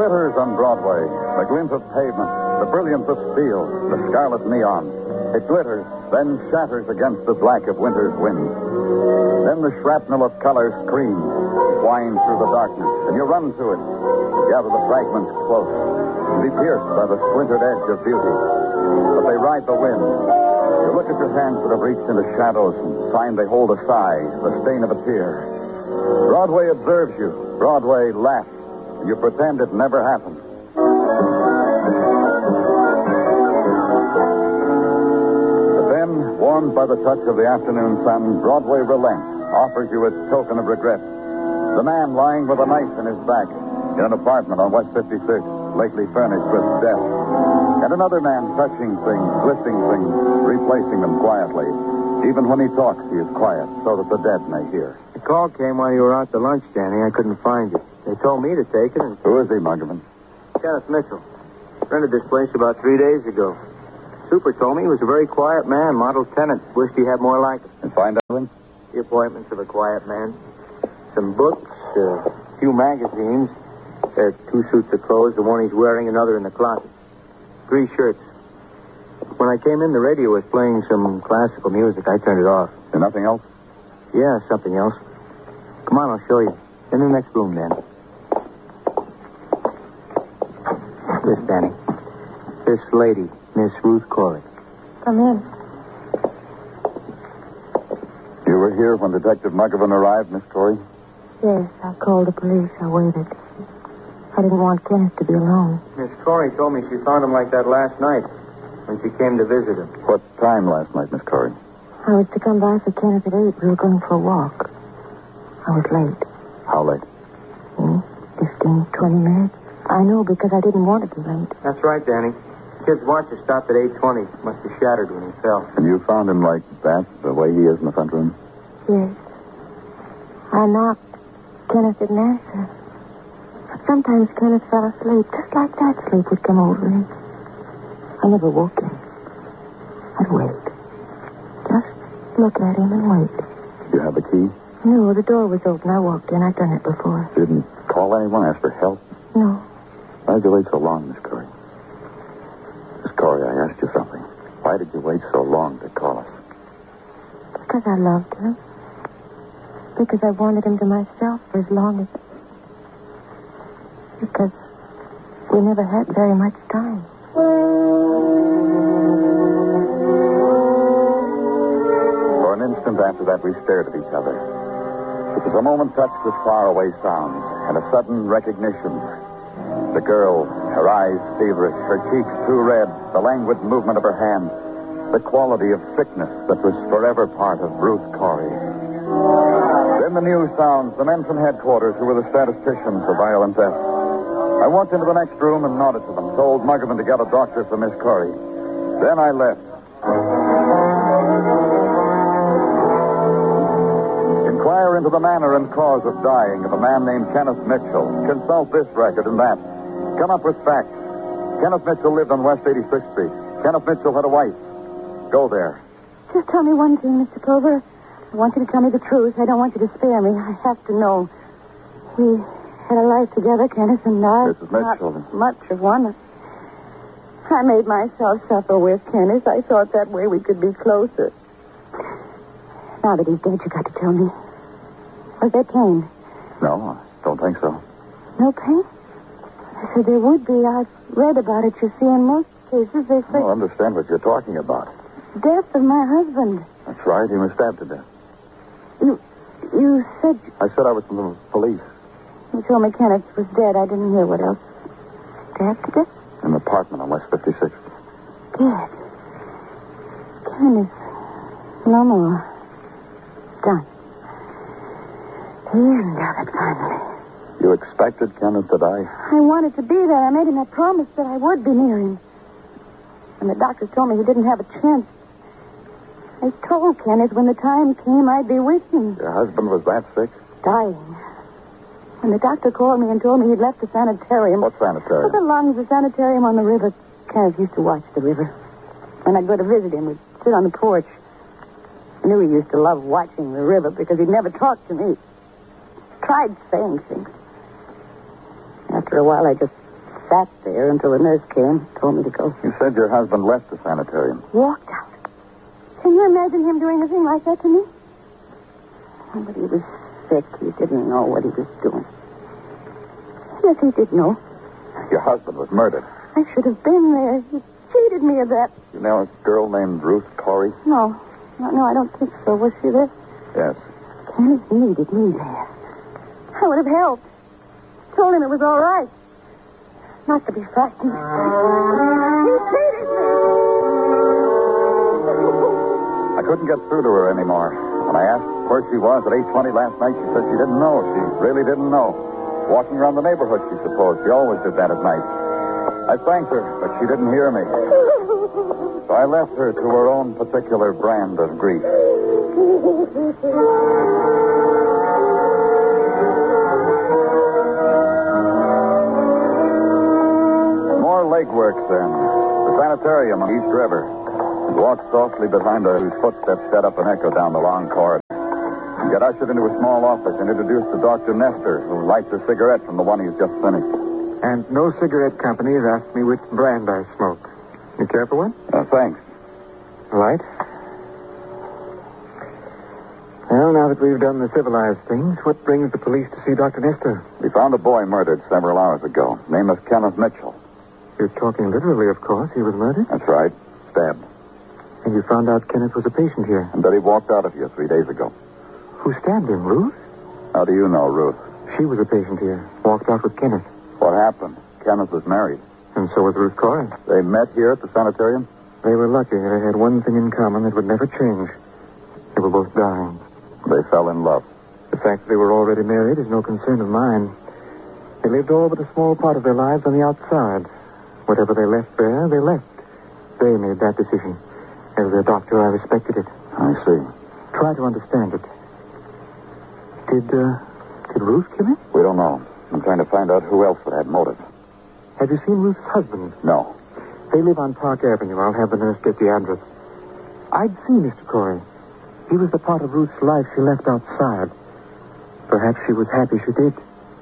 glitters on Broadway, the glint of pavement, the brilliance of steel, the scarlet neon. It glitters, then shatters against the black of winter's wind. Then the shrapnel of color screams, winds through the darkness, and you run to it, gather the fragments close, and be pierced by the splintered edge of beauty. But they ride the wind. You look at your hands that have reached into shadows and find they hold a sigh, the stain of a tear. Broadway observes you. Broadway laughs. And you pretend it never happened. But then, warmed by the touch of the afternoon sun, Broadway relents, offers you its token of regret. The man lying with a knife in his back in an apartment on West 56th, lately furnished with death. And another man touching things, lifting things, replacing them quietly. Even when he talks, he is quiet, so that the dead may hear. The call came while you were out to lunch, Danny. I couldn't find you. They told me to take it. And... Who is he, Muggerman? Kenneth Mitchell. Rented this place about 3 days ago. Super told me he was a very quiet man, model tenant. Wished he had more like it. And find out? The appointments of a quiet man. Some books, a few magazines. 2 suits of clothes, the one he's wearing, another in the closet. 3 shirts. When I came in, the radio was playing some classical music. I turned it off. And nothing else? Yeah, something else. Come on, I'll show you. In the next room, Dan. This, Danny. This lady, Miss Ruth Corey. Come in. You were here when Detective Muggerman arrived, Miss Corey? Yes, I called the police. I waited. I didn't want Kenneth to be alone. Miss Corey told me she found him like that last night when she came to visit him. What time last night, Miss Corey? I was to come by for Kenneth at 8. We were going for a walk. I was late. How late? 15, 20 minutes. I know, because I didn't want to be late. That's right, Danny. Kid's watch had stopped at 8:20. Must have shattered when he fell. And you found him like that, the way he is in the front room? Yes. I knocked. Kenneth didn't answer. But sometimes Kenneth fell asleep. Just like that, sleep would come over him. I never woke him. I'd wait. Just look at him and wait. You have a key? No, the door was open. I walked in. I'd done it before. Didn't call anyone, ask for help? No. Why did you wait so long, Miss Corey? Miss Corey, I asked you something. Why did you wait so long to call us? Because I loved him. Because I wanted him to myself for as long as... Because we never had very much time. For an instant after that, we stared at each other. It was a moment touched with faraway sounds and a sudden recognition. The girl, her eyes feverish, her cheeks too red, the languid movement of her hand, the quality of sickness that was forever part of Ruth Corey. Then the news sounds, the men from headquarters who were the statisticians for violent death. I walked into the next room and nodded to them, told Muggerman to get a doctor for Miss Corey. Then I left. Inquire into the manner and cause of dying of a man named Kenneth Mitchell. Consult this record and that. Come up with facts. Kenneth Mitchell lived on West 86th Street. Kenneth Mitchell had a wife. Go there. Just tell me one thing, Mr. Clover. I want you to tell me the truth. I don't want you to spare me. I have to know. We had a life together, Kenneth and I. Mrs. Mitchell. Not much of one. I made myself suffer with Kenneth. I thought that way we could be closer. Now that he's dead, you got to tell me. Was there pain? No, I don't think so. No pain? I said there would be. I've read about it. You see, in most cases, they I say... don't understand what you're talking about. Death of my husband. That's right. He was stabbed to death. You said... I said I was from the police. You told me Kenneth was dead. I didn't hear what else. Stabbed to death? In an apartment on West 56th. Dead. Kenneth. No more. Done. The end of it, finally. You expected Kenneth to die? I wanted to be there. I made him that promise that I would be near him. And the doctors told me he didn't have a chance. I told Kenneth when the time came I'd be with him. Your husband was that sick? Dying. When the doctor called me and told me he'd left the sanitarium. What sanitarium? The lungs, the sanitarium on the river. Kenneth used to watch the river. When I'd go to visit him, we'd sit on the porch. I knew he used to love watching the river because he'd never talked to me. Tried saying things. After a while, I just sat there until the nurse came and told me to go. You said your husband left the sanitarium. Walked out. Can you imagine him doing anything like that to me? Oh, but he was sick. He didn't know what he was doing. Yes, he did know. Your husband was murdered. I should have been there. He cheated me of that. You know a girl named Ruth Corey? No, I don't think so. Was she there? Yes. Kenneth needed me there. I would have helped. Told him it was all right. Not to be frightened. He cheated me. I couldn't get through to her anymore. When I asked where she was at 8:20 last night, she said she didn't know. She really didn't know. Walking around the neighborhood, she supposed. She always did that at night. I thanked her, but she didn't hear me. So I left her to her own particular brand of grief. More legwork, then. The sanitarium on East River. And walk softly behind her, whose footsteps set up an echo down the long corridor. And get ushered into a small office and introduced to Dr. Nestor, who lights a cigarette from the one he's just finished. And no cigarette company has asked me which brand I smoke. You care for one? Thanks. Right. Well, now that we've done the civilized things, what brings the police to see Dr. Nestor? We found a boy murdered several hours ago. Name is Kenneth Mitchell. You're talking literally, of course. He was murdered? That's right. Stabbed. And you found out Kenneth was a patient here. And that he walked out of here 3 days ago. Who stabbed him, Ruth? How do you know, Ruth? She was a patient here. Walked out with Kenneth. What happened? Kenneth was married. And so was Ruth Corey. They met here at the sanitarium? They were lucky. They had one thing in common that would never change. They were both dying. They fell in love. The fact that they were already married is no concern of mine. They lived all but a small part of their lives on the outside. Whatever they left there, they left. They made that decision. As their doctor, I respected it. I see. Try to understand it. Did Ruth kill him? We don't know. I'm trying to find out who else would have motive. Have you seen Ruth's husband? No. They live on Park Avenue. I'll have the nurse get the address. I'd see Mr. Corey. He was the part of Ruth's life she left outside. Perhaps she was happy she did.